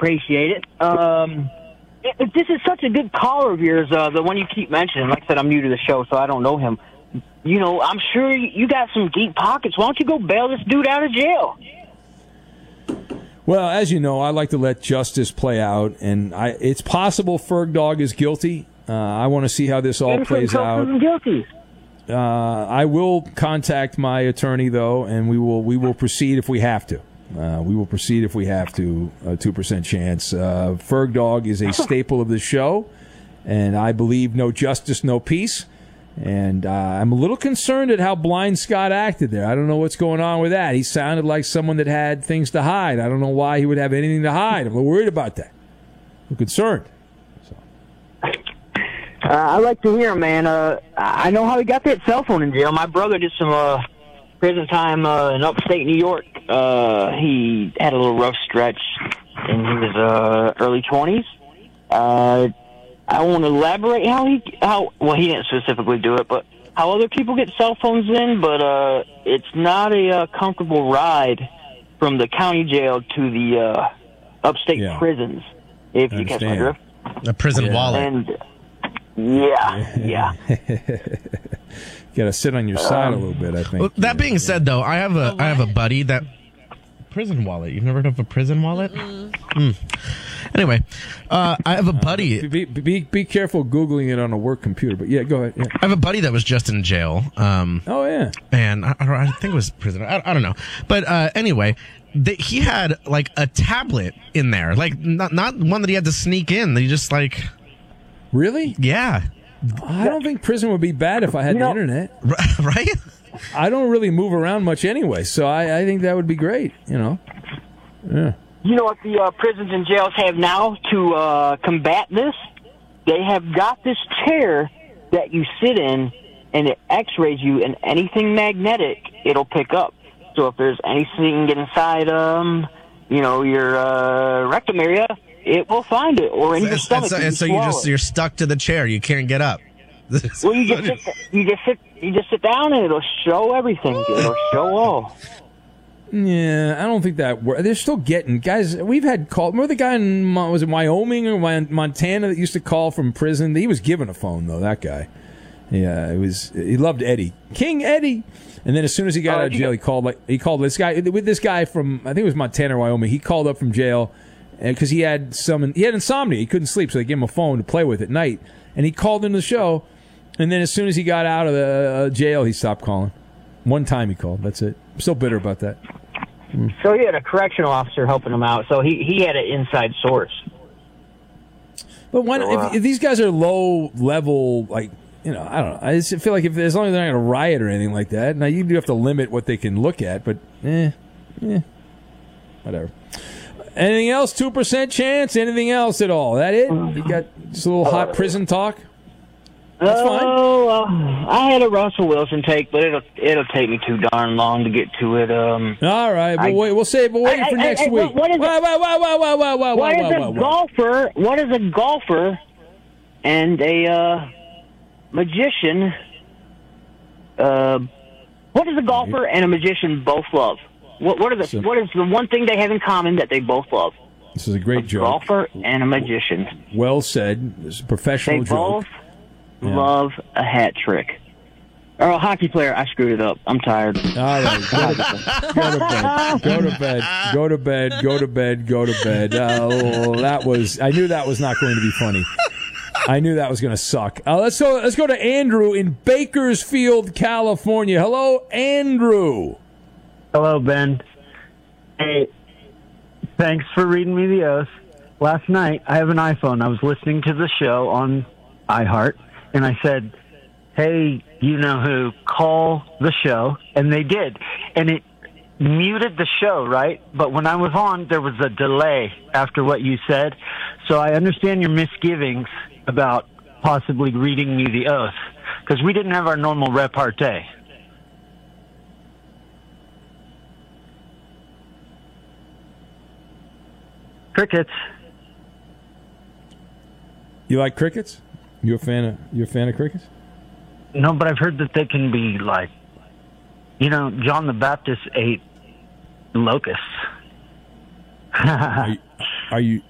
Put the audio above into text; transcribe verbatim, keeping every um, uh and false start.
appreciate it. Um, if this is such a good caller of yours, uh, the one you keep mentioning, like I said, I'm new to the show, so I don't know him. You know, I'm sure you got some deep pockets. Why don't you go bail this dude out of jail? Well, as you know, I like to let justice play out, and I, it's possible Ferg Dog is guilty. Uh, I want to see how this all plays out. Guilty. Uh, I will contact my attorney, though, and we will we will proceed if we have to. Uh, we will proceed if we have to. A two percent chance. Uh, Ferg Dog is a staple of the show, and I believe no justice, no peace. And uh, I'm a little concerned at how blind Scott acted there. I don't know what's going on with that. He sounded like someone that had things to hide. I don't know why he would have anything to hide. I'm a little worried about that. I'm concerned. So. Uh, I like to hear him, man. Uh, I know how he got that cell phone in jail. My brother did some uh, prison time uh, in upstate New York. Uh, he had a little rough stretch in his uh, early twenties. Uh I won't elaborate how he how well he didn't specifically do it, but how other people get cell phones in. But uh, it's not a uh, comfortable ride from the county jail to the uh, upstate yeah. prisons. If you catch my drift, a prison yeah. wallet. And yeah, yeah. You got to sit on your side um, a little bit, I think. Well, that yeah, being yeah. said, though, I have a I have a buddy that prison wallet. You've never heard of a prison wallet? Mm. Anyway, uh, I have a buddy. Uh, be, be be careful Googling it on a work computer. But yeah, go ahead. Yeah. I have a buddy that was just in jail. Um, oh yeah, and I, I think it was prison. I, I don't know. But uh, anyway, the, he had like a tablet in there, like not not one that he had to sneak in. He just like really, yeah. I don't think prison would be bad if I had you the know, internet. Right? I don't really move around much anyway, so I, I think that would be great. You know. Yeah. You know what the uh, prisons and jails have now to uh, combat this? They have got this chair that you sit in, and it x-rays you, and anything magnetic, it'll pick up. So if there's anything get inside, um, you know, your uh, rectum area, it will find it, or in your stomach. And so, and so you just you're stuck to the chair. You can't get up. Well, you just sit, you just sit you just sit down, and it'll show everything. It'll show all. Yeah, I don't think that works. They're still getting guys. We've had call. Remember the guy in was it Wyoming or Montana that used to call from prison? He was given a phone though. That guy. Yeah, it was. He loved Eddie, King Eddie. And then as soon as he got oh, out of jail, he called like he called this guy with this guy from I think it was Montana or Wyoming. He called up from jail because he had some he had insomnia. He couldn't sleep, so they gave him a phone to play with at night. And he called into the show. And then as soon as he got out of the uh, jail, he stopped calling. One time he called. That's it. I'm still bitter about that. Mm. So he had a correctional officer helping him out. So he, he had an inside source. But when so, uh, if, if these guys are low level, like you know, I don't know. I just feel like if as long as they're not going to riot or anything like that. Now you do have to limit what they can look at, but eh, eh, whatever. Anything else? Two percent chance? Anything else at all? That it? You got just a little hot prison talk. That's fine. Oh, uh, I had a Russell Wilson take, but it'll it'll take me too darn long to get to it. Um, All right, but I, wait, we'll save. We'll wait I, for I, next I, week. What is whoa, whoa, whoa, whoa, whoa, whoa, whoa, what whoa, is whoa, a whoa. golfer? What is a golfer and a uh, magician? Uh, what does a golfer and a magician both love? What what are the so, what is the one thing they have in common that they both love? This is a great a joke. Golfer and a magician. Well said. This is a professional they joke. Both Yeah. love a hat trick. Or a hockey player. I screwed it up. I'm tired. All right. Go to, go to bed. Go to bed. Go to bed. Go to bed. Go to bed. Oh, that was. I knew that was not going to be funny. I knew that was going to suck. Uh, let's go. Let's go to Andrew in Bakersfield, California. Hello, Andrew. Hello, Ben. Hey, thanks for reading me the oath. Last night, I have an iPhone. I was listening to the show on iHeart, and I said, hey, you know who, call the show, and they did. And it muted the show, right? But when I was on, there was a delay after what you said. So I understand your misgivings about possibly reading me the oath, because we didn't have our normal repartee. Crickets. You like crickets? You a fan of you a fan of crickets? No, but I've heard that they can be like, you know, John the Baptist ate locusts. are, you, are you